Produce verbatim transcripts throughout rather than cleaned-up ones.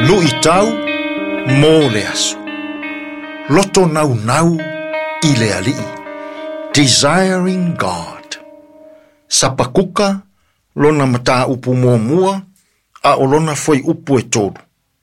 Nui tau, mō le aso. Loto nau nau i le alii. Desiring God. Sapakuka, lona mata upu mua mua, a o lona foi upu e tolu.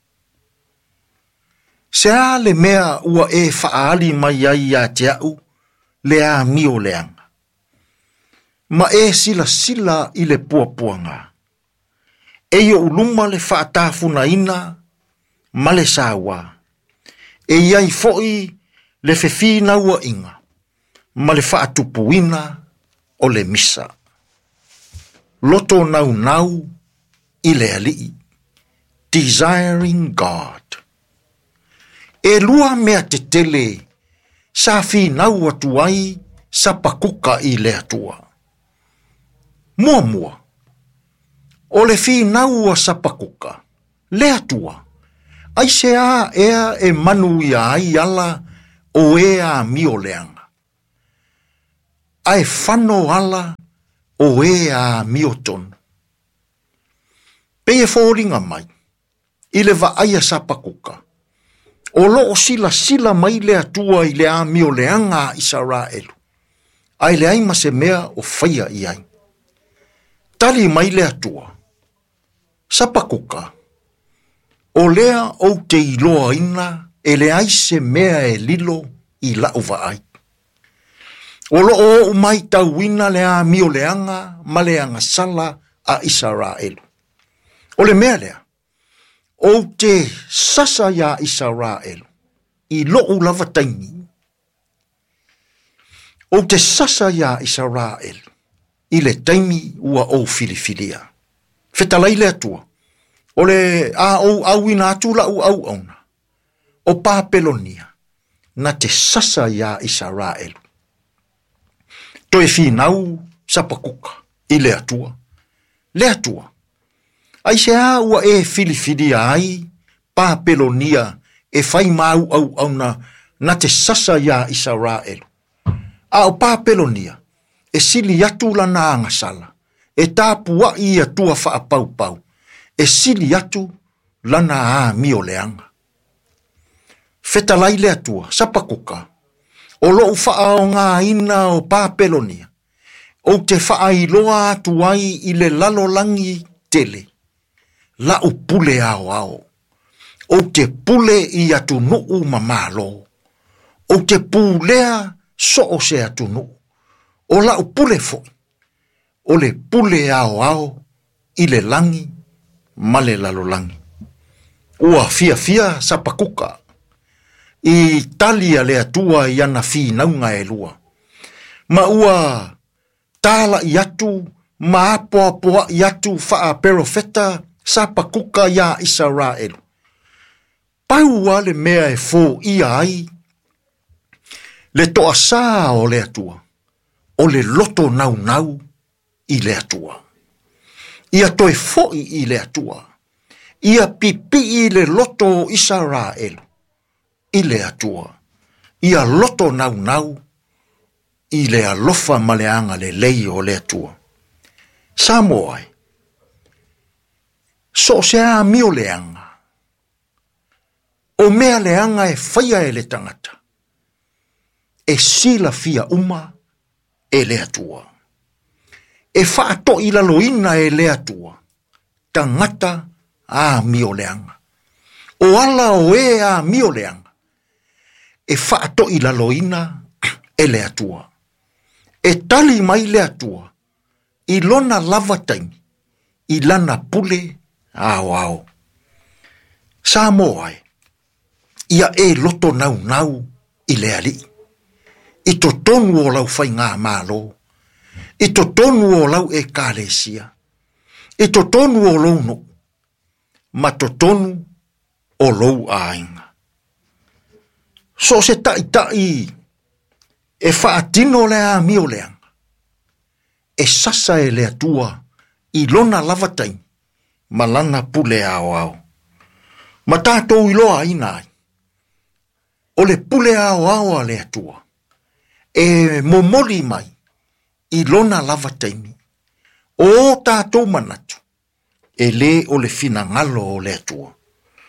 Se a le mea ua e whaali mai ai a te au, le a mio leanga. Ma e sila sila i le pua puanga. E yo uluma le whaatafuna ina, ma le sawa. E iai foi le fefina ua inga, ma le whaatupuina o le misa. Loto nau nau i le alii. Desiring God. E lua mea te tele, sa fi nau atu ai, sa pakuka i le atua. Mua mua. O le fi nau a sa pakuka, le atua. Ai se a ea e manu ia ai ala o ea mio leanga. Ai whano ala o ea mio tonu. Pe e fōringa mai, i le va aia sa pakuka. O loo sila sila mai le atua i le a mio leanga i Israelu. Ai le aima se mea o whaia i ai. Tali mai le atua. Sapakuka. O lea o te iloa ina e le ai se mea e lilo i lauva ai. O loo o mai tau ina le a mio leanga ma leanga sala a Israelu. O le mea lea. O te sasa ya Israelu, i loo lava taimi. O te sasa ya Israelu, i le taimi ua o filifilia. Fetalai le atua, o le a o au ina atu la u au auna, o Papelonia, na te sasa ya Israelu. Toe finau sapakuka, i le atua, le atua. Ai se a ua e filifidi ai, Papelonia, e fai mau au au na, na te sasa ya Israelu. A o Papelonia, e sili atu lana angasala, e tāpua i atua wha pau pau, e sili atu lana a mio leanga. Fetalai le atua, sapakuka, o loo wha o ngā ina o Papelonia, o te wha iloa atu ai i le lalolangi tele, la u pule ao ao. O te pule i atu nuu mamalo. O te pulea so o se atu nuu. O la u pule foi. O le pule ao ao i le langi ma le lalo langi. Ua fia fia sapakuka. I talia le atua i ana fi naunga e lua. Ma ua tala i atu, ma apo apoa i atu faa perofeta sapakuka ya Israelu. Paua le mea e fō ia ai, le toa sā o le atua, o le loto nau nau i le atua. Ia toe fōi i le atua, ia pipi i le loto Israelu, i le atua. Ia loto nau nau, i le alofa maleanga le lei o le atua. Samoai, so se a mio leanga. O mea leanga e whaia e le tangata. E sila fia uma e le atua. E whaato i la loina e le atua. Tangata a mio leanga. O ala o e a mio leanga. E whaato i la loina e le atua. E tali mai le atua. I lona lava taimi. I lana pule Au au. Sa moai. Ia e loto nau nau i le ali. I to tonu o lau fai ngā malo. I to tonu o lau e kālesia. I to tonu o lau no. Ma to tonu o lau ainga. So se tai tai e whaatino le a mio leanga. E sasa e le atua i lona lava taimi. Malana pule ao ao. Ma tātou iloa inai. O le pule ao ao a le atua. E momoli mai. I lona lava taimi. O tātou manatu. E le o le fina ngalo o le atua.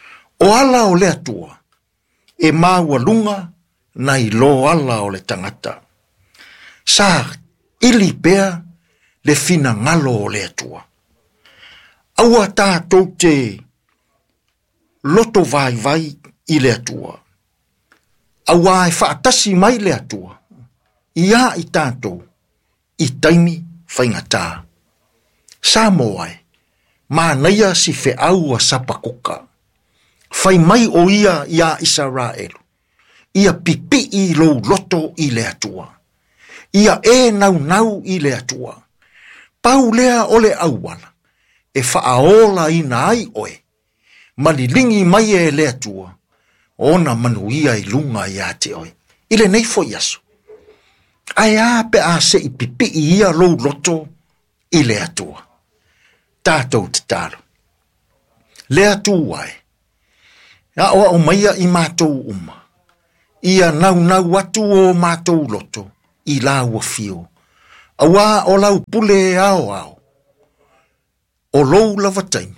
O ala o le atua, e māua lunga na i lo ala o le tangata. Sa ili pea le fina ngalo o le atua. Aua tātou te loto vai vai i le atua. Aua e whaatasi mai le atua. Ia i tātou, i taimi whaingatā. Sa moai, mā naia si fe au a sapakoka. Whai mai o ia ia Israelu. Ia pipi i lo loto i le atua. Ia e nau nau i le atua. Pau lea o le auala. E whaaola i na ai oe. Malilingi mai e le atua. Ona manuia i lunga i ate oe. Ile nei fo yasu. Ai ape a se i pipi i ia lo loto i le atua. Tātou te talo. Le atua e. A oa o maia i mātou uma. Ia nau nau atu o mātou loto. I la ua fio. Awa o lau pule ao ao. O lou lava taimi.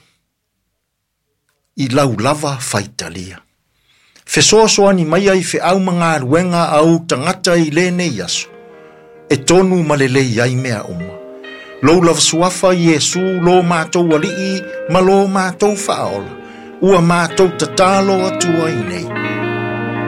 I lau lava faitalia. Fesoaso ani mai ai fe au mga ruenga au tangata i lene yasu. E tonu malelei ai mea uma. Lou lava suafa i Yesu lo mātou alii ma lo mātou faola. Ua mātou tatalo atua i nei.